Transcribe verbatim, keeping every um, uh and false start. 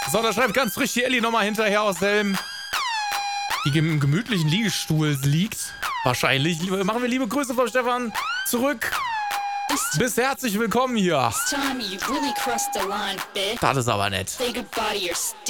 So, da schreibt ganz frisch die Ellie nochmal hinterher aus Helm, die im gemütlichen Liegestuhl liegt. Wahrscheinlich. Machen wir liebe Grüße von Stefan zurück. Bist herzlich willkommen hier. Das ist aber nett.